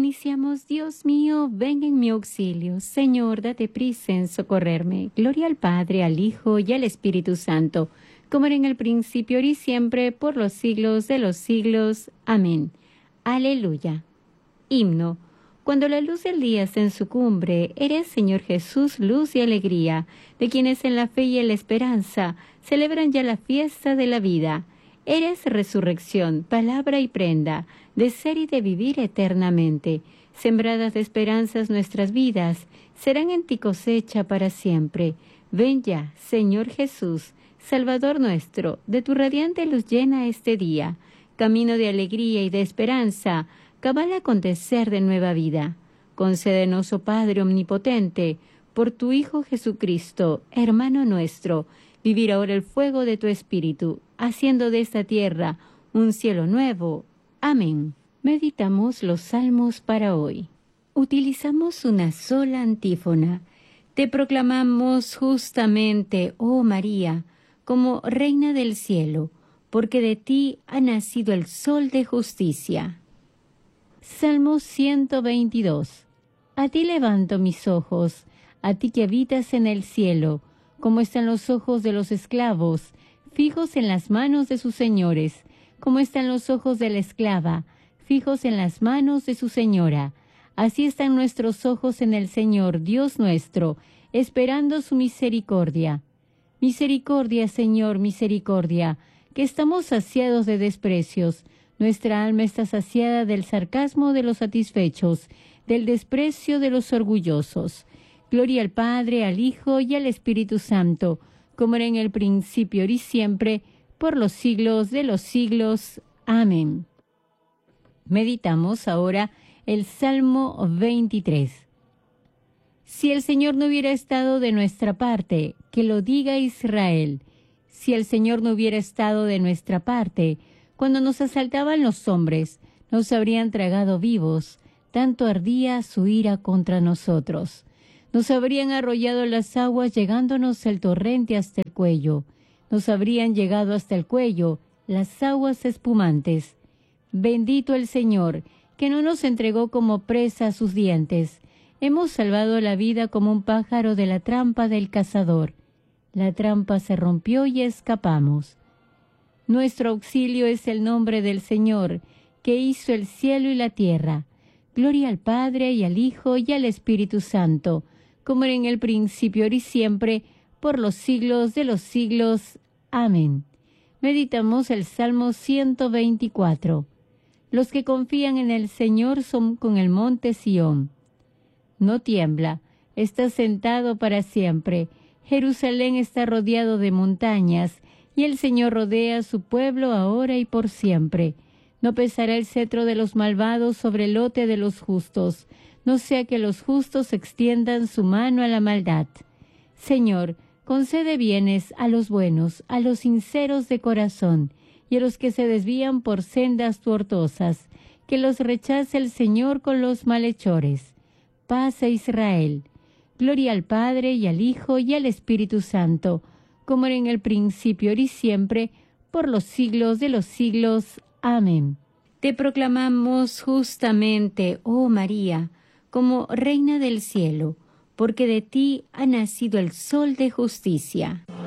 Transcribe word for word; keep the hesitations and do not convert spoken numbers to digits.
Iniciamos, Dios mío, ven en mi auxilio. Señor, date prisa en socorrerme. Gloria al Padre, al Hijo y al Espíritu Santo, como era en el principio, ahora y siempre, por los siglos de los siglos. Amén. Aleluya. Himno. Cuando la luz del día está en su cumbre, eres, Señor Jesús, luz y alegría, de quienes en la fe y en la esperanza celebran ya la fiesta de la vida. Eres resurrección, palabra y prenda, de ser y de vivir eternamente. Sembradas de esperanzas nuestras vidas, serán en ti cosecha para siempre. Ven ya, Señor Jesús, Salvador nuestro, de tu radiante luz llena este día. Camino de alegría y de esperanza, cabal acontecer de nueva vida. Concédenos, oh Padre omnipotente, por tu Hijo Jesucristo, hermano nuestro, vivir ahora el fuego de tu Espíritu, haciendo de esta tierra un cielo nuevo. Amén. Meditamos los salmos para hoy. Utilizamos una sola antífona. Te proclamamos justamente, oh María, como Reina del cielo, porque de ti ha nacido el sol de justicia. Salmo ciento veintidós. A ti levanto mis ojos, a ti que habitas en el cielo, como están los ojos de los esclavos, fijos en las manos de sus señores, como están los ojos de la esclava, fijos en las manos de su señora. Así están nuestros ojos en el Señor, Dios nuestro, esperando su misericordia. Misericordia, Señor, misericordia, que estamos saciados de desprecios. Nuestra alma está saciada del sarcasmo de los satisfechos, del desprecio de los orgullosos. Gloria al Padre, al Hijo y al Espíritu Santo, como era en el principio, ahora y siempre, por los siglos de los siglos. Amén. Meditamos ahora el Salmo veintitrés. Si el Señor no hubiera estado de nuestra parte, que lo diga Israel. Si el Señor no hubiera estado de nuestra parte, cuando nos asaltaban los hombres, nos habrían tragado vivos, tanto ardía su ira contra nosotros. Nos habrían arrollado las aguas, llegándonos el torrente hasta el cuello. Nos habrían llegado hasta el cuello las aguas espumantes. Bendito el Señor, que no nos entregó como presa a sus dientes. Hemos salvado la vida como un pájaro de la trampa del cazador. La trampa se rompió y escapamos. Nuestro auxilio es el nombre del Señor, que hizo el cielo y la tierra. Gloria al Padre, y al Hijo, y al Espíritu Santo, como era en el principio, ahora y siempre, por los siglos de los siglos. Amén. Meditamos el Salmo ciento veinticuatro. Los que confían en el Señor son con el monte Sión. No tiembla, está sentado para siempre. Jerusalén está rodeado de montañas, y el Señor rodea a su pueblo ahora y por siempre. No pesará el cetro de los malvados sobre el lote de los justos, no sea que los justos extiendan su mano a la maldad. Señor, concede bienes a los buenos, a los sinceros de corazón, y a los que se desvían por sendas tortuosas, que los rechace el Señor con los malhechores. Paz a Israel. Gloria al Padre, y al Hijo, y al Espíritu Santo, como era en el principio, ahora y siempre, por los siglos de los siglos. Amén. Te proclamamos justamente, oh María, como Reina del cielo, porque de ti ha nacido el sol de justicia.